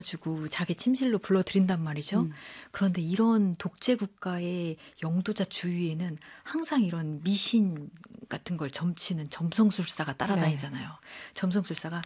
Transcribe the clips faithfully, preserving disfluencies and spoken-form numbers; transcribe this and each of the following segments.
주고 자기 침실로 불러들인단 말이죠. 음. 그런데 이런 독재 국가의 영도자 주위에는 항상 이런 미신 같은 걸 점치는 점성술사가 따라다니잖아요. 네. 점성술사가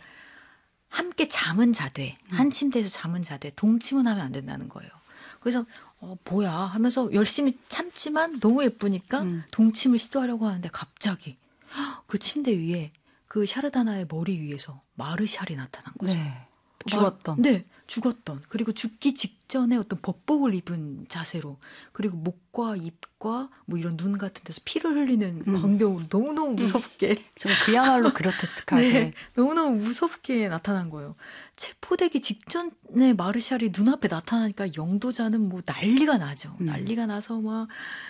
함께 잠은 자되 음. 한 침대에서 잠은 자되 동침은 하면 안 된다는 거예요. 그래서 어, 뭐야 하면서 열심히 참지만 너무 예쁘니까 음. 동침을 시도하려고 하는데 갑자기 그 침대 위에 그 샤르다나의 머리 위에서 마르샬이 나타난 거죠. 네. 죽었던. 마, 네, 죽었던. 그리고 죽기 직전에 어떤 법복을 입은 자세로, 그리고 목과 입과 뭐 이런 눈 같은 데서 피를 흘리는 음. 광경으로 너무너무 무섭게. 좀 그야말로 그로테스크하게. 네, 너무너무 무섭게 나타난 거예요. 체포되기 직전에 마르샬이 눈앞에 나타나니까 영도자는 뭐 난리가 나죠. 음. 난리가 나서 막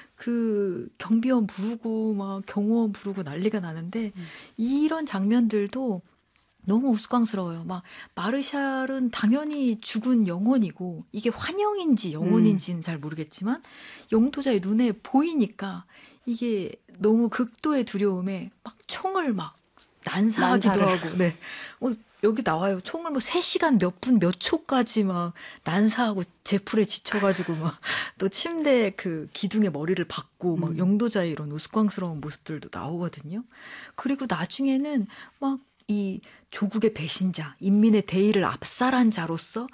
그 경비원 부르고 막 경호원 부르고 난리가 나는데 음. 이런 장면들도 너무 우스꽝스러워요. 막 마르샬은 당연히 죽은 영혼이고 이게 환영인지 영혼인지는 음. 잘 모르겠지만 영도자의 눈에 보이니까 이게 너무 극도의 두려움에 막 총을 막 난사하기도 난사를. 하고. 네. 어, 여기 나와요. 총을 뭐 세 시간 몇 분 몇 초까지 막 난사하고 제풀에 지쳐가지고 막 또 침대 그 기둥에 머리를 박고 막 음. 영도자의 이런 우스꽝스러운 모습들도 나오거든요. 그리고 나중에는 막 이 조국의 배신자, 인민의 대의를 압살한 자로서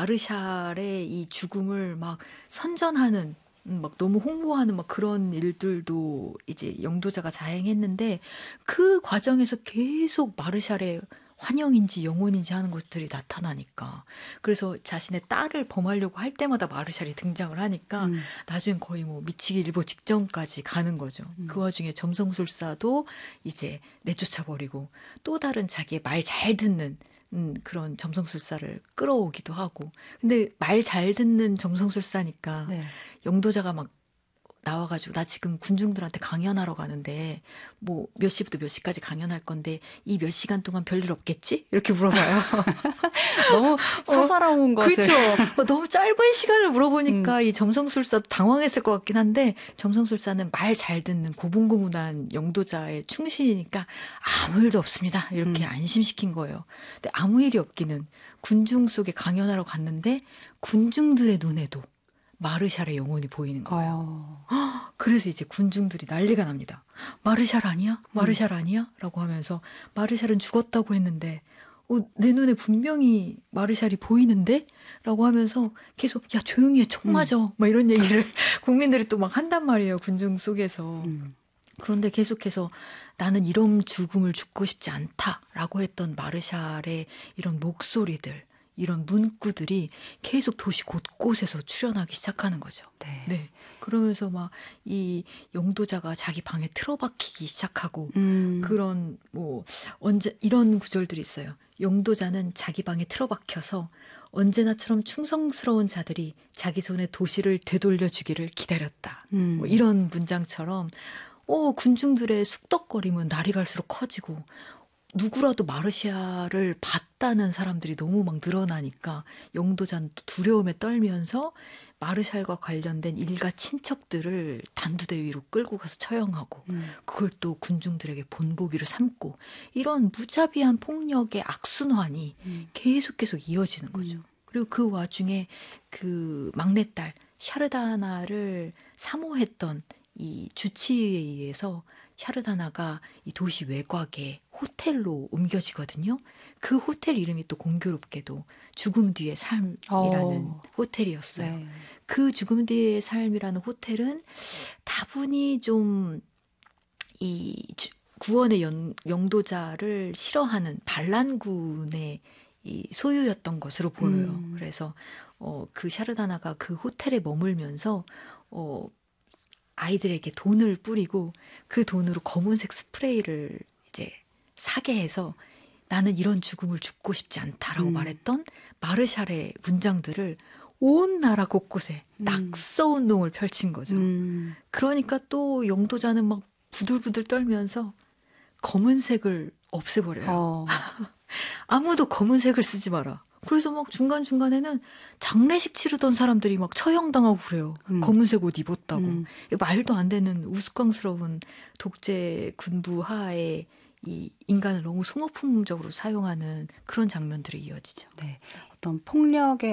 마르샬의 이 죽음을 막 선전하는, 막 너무 홍보하는 막 그런 일들도 이제 영도자가 자행했는데 그 과정에서 계속 마르샬의 환영인지 영혼인지 하는 것들이 나타나니까, 그래서 자신의 딸을 범하려고 할 때마다 마르샬이 등장을 하니까 음. 나중엔 거의 뭐 미치기 일보 직전까지 가는 거죠. 음. 그 와중에 점성술사도 이제 내쫓아버리고 또 다른 자기의 말 잘 듣는 음, 그런 점성술사를 끌어오기도 하고. 근데 말 잘 듣는 점성술사니까 네. 영도자가 막 나와가지고 나 지금 군중들한테 강연하러 가는데 뭐 몇 시부터 몇 시까지 강연할 건데 이 몇 시간 동안 별일 없겠지? 이렇게 물어봐요. 너무 사사로운 어, 것을. 그렇죠. 너무 짧은 시간을 물어보니까 음. 이 점성술사도 당황했을 것 같긴 한데 점성술사는 말 잘 듣는 고분고분한 영도자의 충신이니까 아무 일도 없습니다. 이렇게 음. 안심시킨 거예요. 근데 아무 일이 없기는 군중 속에 강연하러 갔는데 군중들의 눈에도 마르샬의 영혼이 보이는 거예요. 어. 그래서 이제 군중들이 난리가 납니다. 마르샬 아니야? 마르샬 아니야? 라고 하면서 마르샬은 죽었다고 했는데 어, 내 눈에 분명히 마르샬이 보이는데? 라고 하면서 계속 야 조용히 해, 총 맞아. 음. 막 이런 얘기를 국민들이 또 막 한단 말이에요. 군중 속에서. 음. 그런데 계속해서 나는 이런 죽음을 죽고 싶지 않다라고 했던 마르샬의 이런 목소리들, 이런 문구들이 계속 도시 곳곳에서 출현하기 시작하는 거죠. 네. 네. 그러면서 막 이 영도자가 자기 방에 틀어박히기 시작하고 음. 그런 뭐 언제 이런 구절들이 있어요. 영도자는 자기 방에 틀어박혀서 언제나처럼 충성스러운 자들이 자기 손에 도시를 되돌려 주기를 기다렸다. 음. 뭐 이런 문장처럼 어, 군중들의 숙덕거림은 날이 갈수록 커지고 누구라도 마르샬을 봤다는 사람들이 너무 막 늘어나니까 영도자는 두려움에 떨면서 마르샬과 관련된 일가 친척들을 단두대 위로 끌고 가서 처형하고 음. 그걸 또 군중들에게 본보기로 삼고 이런 무자비한 폭력의 악순환이 음. 계속 계속 이어지는 거죠. 음. 그리고 그 와중에 그 막내딸 샤르다나를 사모했던 이 주치의에 의해서 샤르다나가 이 도시 외곽에 호텔로 옮겨지거든요. 그 호텔 이름이 또 공교롭게도 죽음 뒤의 삶이라는 오. 호텔이었어요. 네. 그 죽음 뒤의 삶이라는 호텔은 다분히 좀 이 구원의 연, 영도자를 싫어하는 반란군의 이 소유였던 것으로 보여요. 음. 그래서 어, 그 샤르다나가 그 호텔에 머물면서 어, 아이들에게 돈을 뿌리고 그 돈으로 검은색 스프레이를 이제 사게 해서 나는 이런 죽음을 죽고 싶지 않다라고 음. 말했던 마르샬의 문장들을 온 나라 곳곳에 음. 낙서운동을 펼친 거죠. 음. 그러니까 또 영도자는 막 부들부들 떨면서 검은색을 없애버려요. 어. 아무도 검은색을 쓰지 마라. 그래서 막 중간중간에는 장례식 치르던 사람들이 막 처형당하고 그래요. 음. 검은색 옷 입었다고. 음. 말도 안 되는 우스꽝스러운 독재 군부 하에 이 인간을 너무 소모품적으로 사용하는 그런 장면들이 이어지죠. 네. 어떤 폭력의